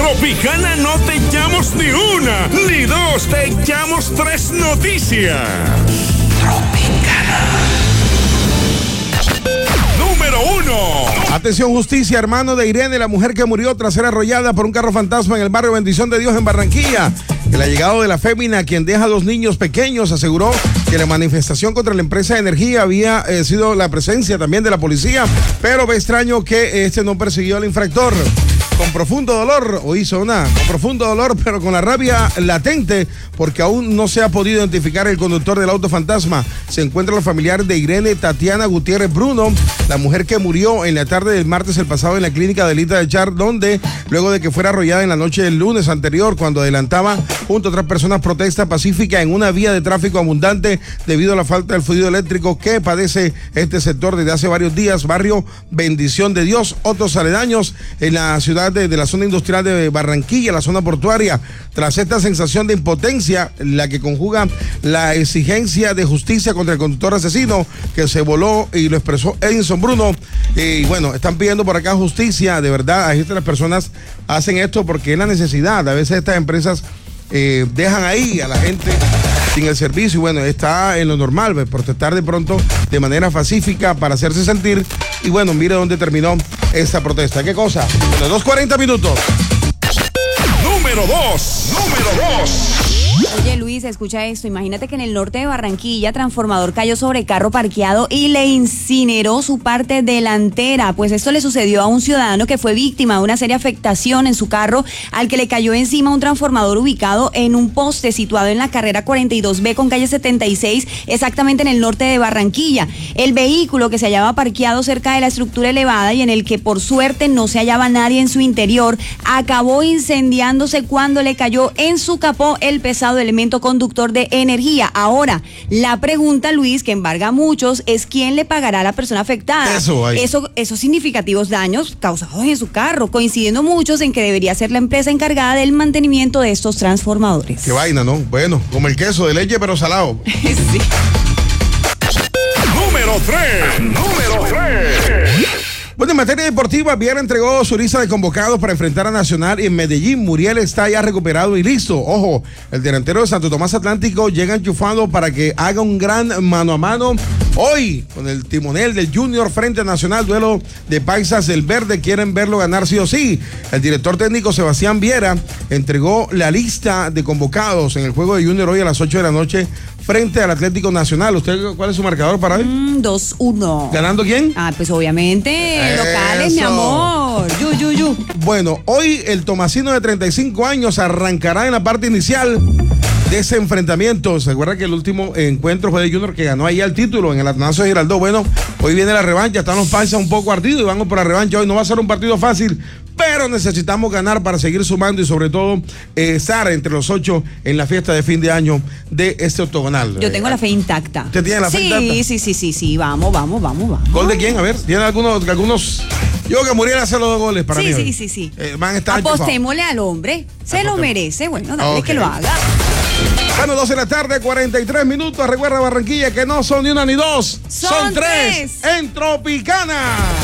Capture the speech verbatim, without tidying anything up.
Tropicana no te echamos ni una, ni dos, te echamos tres noticias. Tropicana. Número uno. Atención, justicia, hermano de Irene, la mujer que murió tras ser arrollada por un carro fantasma en el barrio Bendición de Dios en Barranquilla. El allegado de la fémina, quien deja a dos niños pequeños, aseguró que la manifestación contra la empresa de energía había eh, sido la presencia también de la policía, pero ve extraño que este no persiguió al infractor. Con profundo dolor, o hizo una, con profundo dolor, pero con la rabia latente, porque aún no se ha podido identificar el conductor del auto fantasma. Se encuentra los familiares de Irene Tatiana Gutiérrez Bruno, la mujer que murió en la tarde del martes el pasado en la clínica de Lita del Char, donde, luego de que fuera arrollada en la noche del lunes anterior, cuando adelantaba junto a otras personas protesta pacífica en una vía de tráfico abundante debido a la falta del fluido eléctrico que padece este sector desde hace varios días, barrio Bendición de Dios, otros aledaños en la ciudad De, de la zona industrial de Barranquilla, la zona portuaria. Tras esta sensación de impotencia, la que conjuga la exigencia de justicia contra el conductor asesino que se voló, y lo expresó Edison Bruno, y bueno, están pidiendo por acá justicia, de verdad. A veces las personas hacen esto porque es la necesidad. A veces estas empresas eh, dejan ahí a la gente sin el servicio, y bueno, está en lo normal, pues, protestar de pronto de manera pacífica para hacerse sentir, y bueno, mire dónde terminó esta protesta. ¿Qué cosa? Bueno, dos cuarenta minutos. Número dos, número dos. Oye, Luis, escucha esto. Imagínate que en el norte de Barranquilla, transformador cayó sobre carro parqueado y le incineró su parte delantera. Pues esto le sucedió a un ciudadano que fue víctima de una seria afectación en su carro, al que le cayó encima un transformador ubicado en un poste situado en la carrera cuarenta y dos B con calle setenta y seis, exactamente en el norte de Barranquilla. El vehículo, que se hallaba parqueado cerca de la estructura elevada y en el que por suerte no se hallaba nadie en su interior, acabó incendiándose cuando le cayó en su capó el pesado elemento conductor de energía. Ahora, la pregunta, Luis, que embarga a muchos, es quién le pagará a la persona afectada. Eso, hay. Eso, esos significativos daños causados en su carro, coincidiendo muchos en que debería ser la empresa encargada del mantenimiento de estos transformadores. Qué vaina, ¿no? Bueno, como el queso de leche, pero salado. Sí. Número tres, número tres. Bueno, en materia deportiva, Viera entregó su lista de convocados para enfrentar a Nacional y en Medellín. Muriel está ya recuperado y listo. Ojo, el delantero de Santo Tomás Atlántico llega enchufado para que haga un gran mano a mano hoy con el timonel del Junior frente a Nacional, duelo de paisas del verde. Quieren verlo ganar sí o sí. El director técnico Sebastián Viera entregó la lista de convocados en el juego de Junior hoy a las ocho de la noche frente al Atlético Nacional. ¿Usted cuál es su marcador para hoy? Mm, dos uno. ¿Ganando quién? Ah, pues obviamente, locales, Eso. mi amor. Yu, yu, yu. Bueno, hoy el tomasino de treinta y cinco años arrancará en la parte inicial de ese enfrentamiento. ¿Se acuerda que el último encuentro fue de Junior, que ganó ahí el título en el Atanasio Giraldó? Bueno, hoy viene la revancha, están los paisas un poco ardidos y vamos por la revancha. Hoy no va a ser un partido fácil, pero necesitamos ganar para seguir sumando y sobre todo eh, estar entre los ocho en la fiesta de fin de año de este octogonal. Yo tengo la fe intacta. ¿Usted tiene la fe sí, intacta? Sí, sí, sí, sí, sí, vamos, vamos, vamos, vamos. ¿Gol de quién? A ver, ¿tiene algunos, algunos? Yo que Muriel hace los dos goles para sí, mí. Sí, hoy. sí, sí, sí. Eh, van a estar Apostémosle al hombre, se Apostemos. lo merece, bueno, dale Okay. que lo haga. Bueno, doce de la tarde, cuarenta y tres minutos. Recuerda, Barranquilla, que no son ni una ni dos, Son son tres tres. en Tropicana.